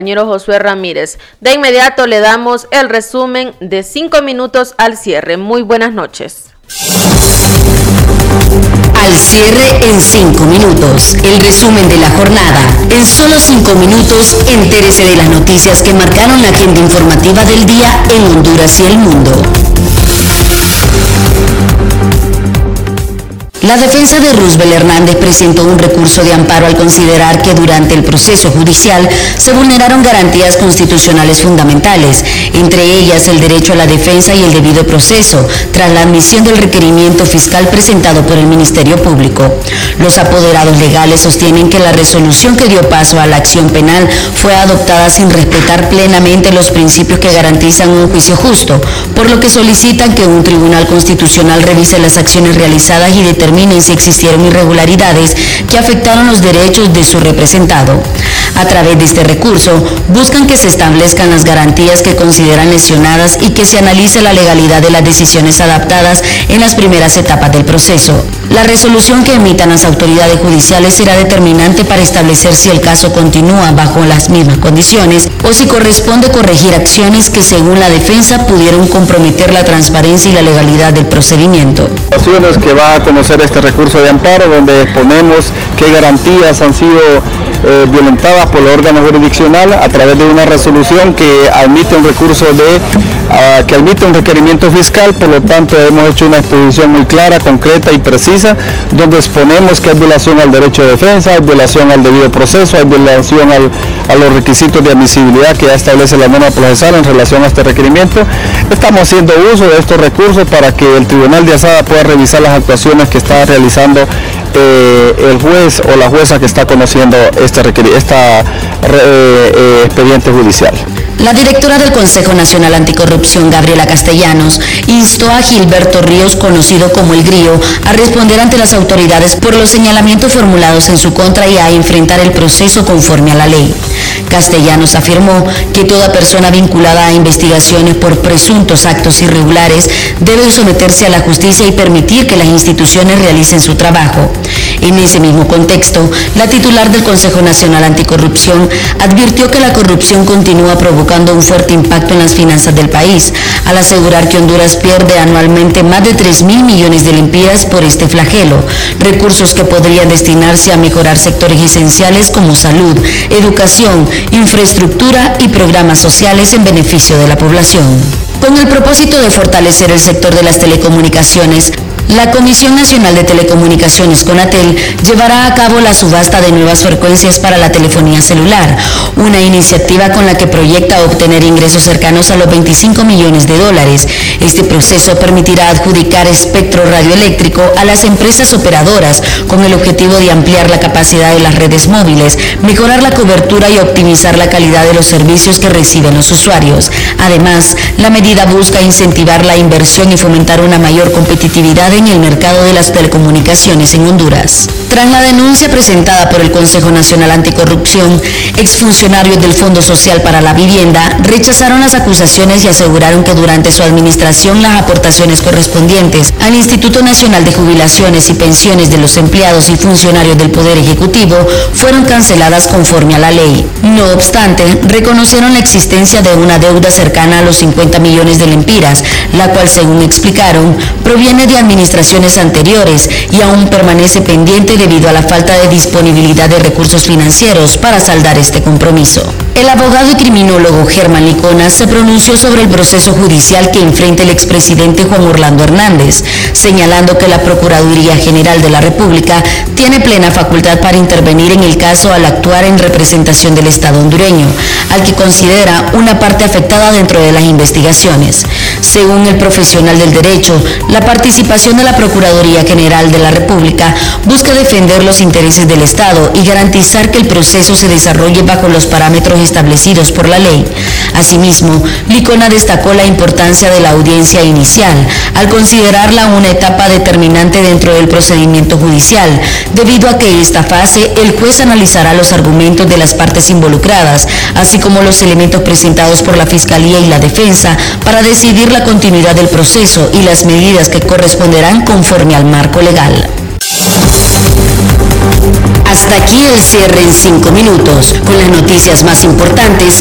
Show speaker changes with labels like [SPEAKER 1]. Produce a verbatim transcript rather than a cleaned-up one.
[SPEAKER 1] Compañero Josué Ramírez. De inmediato le damos el resumen de cinco minutos al cierre. Muy buenas noches.
[SPEAKER 2] Al cierre en cinco minutos. El resumen de la jornada. En solo cinco minutos, entérese de las noticias que marcaron la agenda informativa del día en Honduras y el mundo. La defensa de Roosevelt Hernández presentó un recurso de amparo al considerar que durante el proceso judicial se vulneraron garantías constitucionales fundamentales, entre ellas el derecho a la defensa y el debido proceso, tras la admisión del requerimiento fiscal presentado por el Ministerio Público. Los apoderados legales sostienen que la resolución que dio paso a la acción penal fue adoptada sin respetar plenamente los principios que garantizan un juicio justo, por lo que solicitan que un tribunal constitucional revise las acciones realizadas y determine si existieron irregularidades que afectaron los derechos de su representado. A través de este recurso, buscan que se establezcan las garantías que consideran lesionadas y que se analice la legalidad de las decisiones adaptadas en las primeras etapas del proceso. La resolución que emitan las autoridades judiciales será determinante para establecer si el caso continúa bajo las mismas condiciones o si corresponde corregir acciones que, según la defensa, pudieron comprometer la transparencia y la legalidad del procedimiento.
[SPEAKER 3] Acciones que va a conocer este recurso de amparo, donde exponemos qué garantías han sido eh, violentadas por el órgano jurisdiccional a través de una resolución que admite un recurso de uh, que admite un requerimiento fiscal. Por lo tanto, hemos hecho una exposición muy clara, concreta y precisa, donde exponemos que hay violación al derecho de defensa, hay violación al debido proceso, hay violación al, a los requisitos de admisibilidad que ya establece la norma procesal en relación a este requerimiento. Estamos haciendo uso de estos recursos para que el Tribunal de Azada pueda revisar las actuaciones que está realizando eh, el juez o la jueza que está conociendo este esta, eh, eh, expediente judicial.
[SPEAKER 2] La directora del Consejo Nacional Anticorrupción, Gabriela Castellanos, instó a Gilberto Ríos, conocido como El Grillo, a responder ante las autoridades por los señalamientos formulados en su contra y a enfrentar el proceso conforme a la ley. Castellanos afirmó que toda persona vinculada a investigaciones por presuntos actos irregulares debe someterse a la justicia y permitir que las instituciones realicen su trabajo. En ese mismo contexto, la titular del Consejo Nacional Anticorrupción advirtió que la corrupción continúa provocando un fuerte impacto en las finanzas del país, al asegurar que Honduras pierde anualmente más de tres mil millones de lempiras por este flagelo, recursos que podrían destinarse a mejorar sectores esenciales como salud, educación, infraestructura y programas sociales en beneficio de la población. Con el propósito de fortalecer el sector de las telecomunicaciones, la Comisión Nacional de Telecomunicaciones, CONATEL, llevará a cabo la subasta de nuevas frecuencias para la telefonía celular, una iniciativa con la que proyecta obtener ingresos cercanos a los veinticinco millones de dólares. Este proceso permitirá adjudicar espectro radioeléctrico a las empresas operadoras con el objetivo de ampliar la capacidad de las redes móviles, mejorar la cobertura y optimizar la calidad de los servicios que reciben los usuarios. Además, la medida busca incentivar la inversión y fomentar una mayor competitividad en el mercado de las telecomunicaciones en Honduras. Tras la denuncia presentada por el Consejo Nacional Anticorrupción, exfuncionarios del Fondo Social para la Vivienda rechazaron las acusaciones y aseguraron que durante su administración las aportaciones correspondientes al Instituto Nacional de Jubilaciones y Pensiones de los empleados y funcionarios del Poder Ejecutivo fueron canceladas conforme a la ley. No obstante, reconocieron la existencia de una deuda cercana a los cincuenta millones de lempiras, la cual, según explicaron, proviene de administraciones anteriores y aún permanece pendiente debido a la falta de disponibilidad de recursos financieros para saldar este compromiso. El abogado y criminólogo Germán Licona se pronunció sobre el proceso judicial que enfrenta el expresidente Juan Orlando Hernández, señalando que la Procuraduría General de la República tiene plena facultad para intervenir en el caso al actuar en representación del Estado hondureño, al que considera una parte afectada dentro de las investigaciones. Según el profesional del derecho, la participación de la Procuraduría General de la República busca defender los intereses del Estado y garantizar que el proceso se desarrolle bajo los parámetros establecidos por la ley. Asimismo, Licona destacó la importancia de la audiencia inicial, al considerarla una etapa determinante dentro del procedimiento judicial, debido a que en esta fase el juez analizará los argumentos de las partes involucradas, así como los elementos presentados por la Fiscalía y la Defensa, para decidir la continuidad del proceso y las medidas que corresponderán conforme al marco legal. Hasta aquí el cierre en cinco minutos, con las noticias más importantes